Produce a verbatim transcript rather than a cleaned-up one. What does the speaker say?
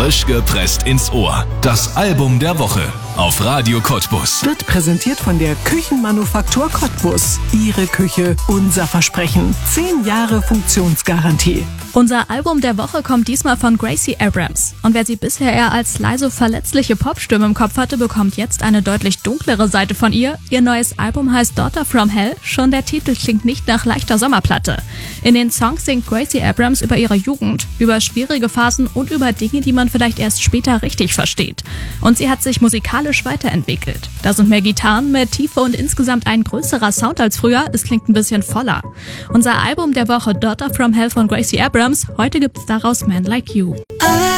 Frisch gepresst ins Ohr. Das Album der Woche auf Radio Cottbus. Wird präsentiert von der Küchenmanufaktur Cottbus. Ihre Küche, unser Versprechen. Zehn Jahre Funktionsgarantie. Unser Album der Woche kommt diesmal von Gracie Abrams. Und wer sie bisher eher als leise, verletzliche Popstimme im Kopf hatte, bekommt jetzt eine deutlich dunklere Seite von ihr. Ihr neues Album heißt Daughter from Hell. Schon der Titel klingt nicht nach leichter Sommerplatte. In den Songs singt Gracie Abrams über ihre Jugend, über schwierige Phasen und über Dinge, die man vielleicht erst später richtig versteht. Und sie hat sich musikalisch weiterentwickelt. Da sind mehr Gitarren, mehr Tiefe und insgesamt ein größerer Sound als früher. Es klingt ein bisschen voller. Unser Album der Woche Daughter from Hell von Gracie Abrams. Heute gibt's daraus Man Like You.